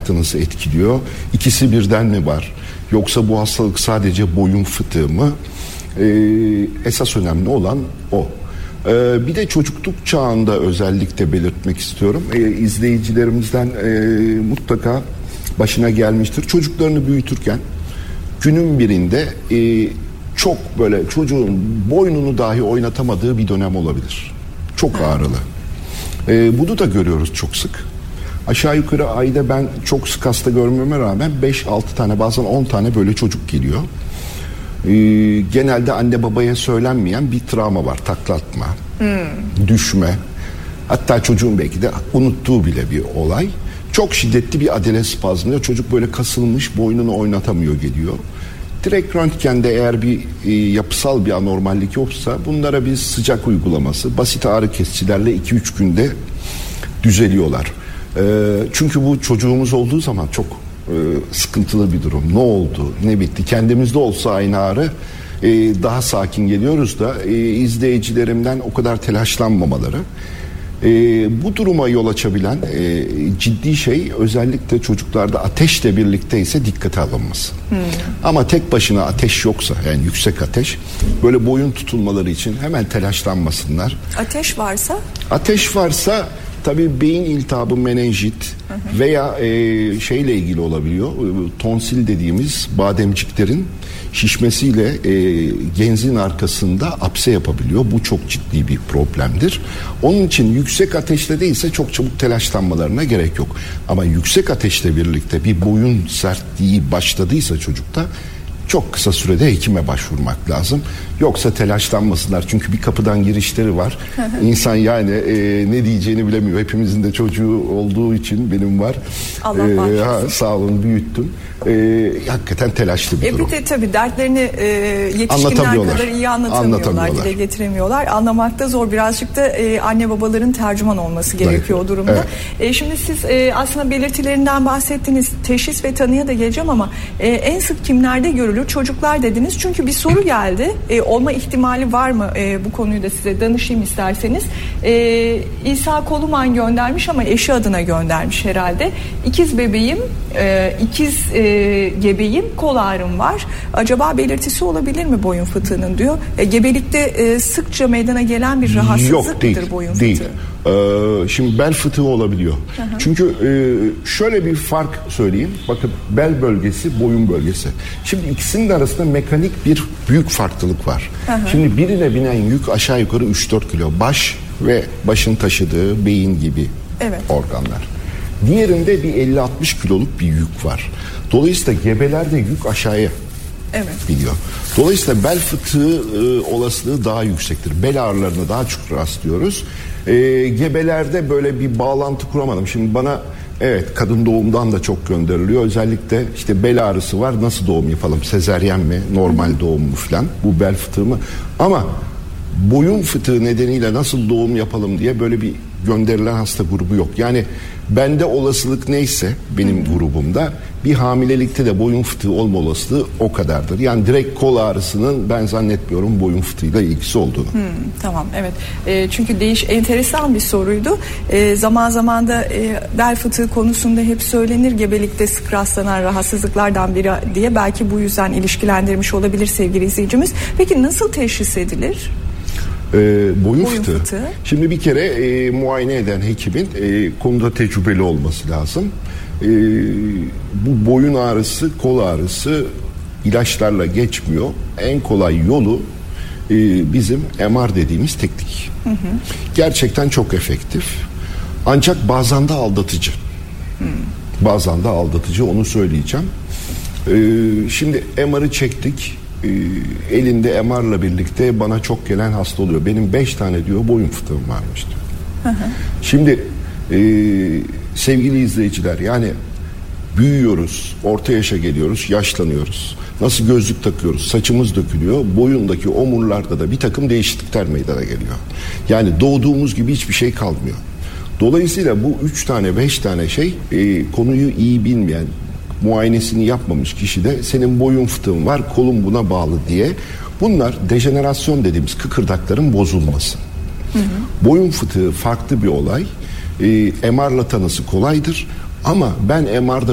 hayatınızı etkiliyor. İkisi birden mi var? Yoksa bu hastalık sadece boyun fıtığı mı? Esas önemli olan o. Bir de çocukluk çağında özellikle belirtmek istiyorum. İzleyicilerimizden mutlaka başına gelmiştir. Çocuklarını büyütürken günün birinde çok böyle çocuğun boynunu dahi oynatamadığı bir dönem olabilir. Çok ağrılı. Bunu da görüyoruz çok sık. Aşağı yukarı ayda ben çok sık hasta görmeme rağmen 5-6 tane bazen 10 tane böyle çocuk geliyor. Genelde anne babaya söylenmeyen bir travma var. Takla atma, düşme. Hatta çocuğun belki de unuttuğu bile bir olay. Çok şiddetli bir adele spazmıyla çocuk böyle kasılmış, boynunu oynatamıyor geliyor. Direkt röntgende eğer bir yapısal bir anormallik yoksa bunlara bir sıcak uygulaması, basit ağrı kesicilerle 2-3 günde düzeliyorlar. Çünkü bu çocuğumuz olduğu zaman çok sıkıntılı bir durum. Ne oldu, ne bitti? Kendimizde olsa aynı ağrı daha sakin geliyoruz da izleyicilerimden o kadar telaşlanmamaları. Bu duruma yol açabilen ciddi şey özellikle çocuklarda ateşle birlikte ise dikkate alınması. Ama tek başına ateş yoksa, yani yüksek ateş, böyle boyun tutulmaları için hemen telaşlanmasınlar. Ateş varsa tabii beyin iltihabı, menenjit veya şeyle ilgili olabiliyor. Tonsil dediğimiz bademciklerin şişmesiyle genzin arkasında apse yapabiliyor. Bu çok ciddi bir problemdir. Onun için yüksek ateşle değilse çok çabuk telaşlanmalarına gerek yok. Ama yüksek ateşle birlikte bir boyun sertliği başladıysa çocukta çok kısa sürede hekime başvurmak lazım. Yoksa telaşlanmasınlar. Çünkü bir kapıdan girişleri var. İnsan yani ne diyeceğini bilemiyor. Hepimizin de çocuğu olduğu için benim var. Allah bağışlasın. Sağ olun, büyüttüm. Hakikaten telaşlı bir durum. Bir de tabii dertlerini yetişkinler kadar iyi anlatamıyorlar. Dile getiremiyorlar. Anlamakta zor. Birazcık da anne babaların tercüman olması gerekiyor o durumda. Evet. Şimdi siz aslında belirtilerinden bahsettiniz. Teşhis ve tanıya da geleceğim ama en sık kimlerde görülür? Çocuklar dediniz. Çünkü bir soru geldi. Olma ihtimali var mı? Bu konuyu da size danışayım isterseniz. İsa Koluman göndermiş ama eşi adına göndermiş herhalde. İkiz bebeğim, gebeyim, kol ağrım var. Acaba belirtisi olabilir mi boyun fıtığının diyor. Gebelikte sıkça meydana gelen bir rahatsızlık mıdır boyun fıtığı? Şimdi bel fıtığı olabiliyor. Çünkü şöyle bir fark söyleyeyim. Bakın, bel bölgesi, boyun bölgesi. Şimdi ikisinin arasında mekanik bir büyük farklılık var. Şimdi birine binen yük aşağı yukarı 3-4 kilo. Baş ve başın taşıdığı beyin gibi organlar. Diğerinde bir 50-60 kiloluk bir yük var. Dolayısıyla gebelerde yük aşağıya biniyor. Dolayısıyla bel fıtığı olasılığı daha yüksektir. Bel ağrılarına daha çok rastlıyoruz. Gebelerde böyle bir bağlantı kuramadım. Şimdi bana kadın doğumdan da çok gönderiliyor. Özellikle işte bel ağrısı var, nasıl doğum yapalım? Sezeryen mi? Normal doğum mu falan? Bu bel fıtığı mı? Ama boyun fıtığı nedeniyle nasıl doğum yapalım diye böyle bir gönderilen hasta grubu yok. Yani bende olasılık neyse benim grubumda, bir hamilelikte de boyun fıtığı olma olasılığı o kadardır. Yani direkt kol ağrısının ben zannetmiyorum boyun fıtığıyla ilgisi olduğunu. Tamam, evet. Çünkü enteresan bir soruydu. Zaman zaman da bel fıtığı konusunda hep söylenir, gebelikte sık rastlanan rahatsızlıklardan biri diye. Belki bu yüzden ilişkilendirmiş olabilir sevgili izleyicimiz. Peki nasıl teşhis edilir? Boyun fıtığı. Şimdi bir kere muayene eden hekimin konuda tecrübeli olması lazım. Bu boyun ağrısı, kol ağrısı ilaçlarla geçmiyor. En kolay yolu bizim MR dediğimiz teknik. Gerçekten çok efektif. Ancak bazen de aldatıcı. Bazen de aldatıcı, onu söyleyeceğim. Şimdi MR'ı çektik. Elinde MR'la birlikte bana çok gelen hasta oluyor. Benim 5 tane diyor boyun fıtığım varmış diyor. Şimdi sevgili izleyiciler, yani büyüyoruz, orta yaşa geliyoruz, yaşlanıyoruz. Nasıl gözlük takıyoruz, saçımız dökülüyor, boyundaki omurlarda da bir takım değişiklikler meydana geliyor. Yani doğduğumuz gibi hiçbir şey kalmıyor. Dolayısıyla bu 3 tane 5 tane şey konuyu iyi bilmeyen, muayenesini yapmamış kişide senin boyun fıtığın var, kolun buna bağlı diye, bunlar dejenerasyon dediğimiz kıkırdakların bozulması. Boyun fıtığı farklı bir olay. MR'la tanısı kolaydır ama ben MR'da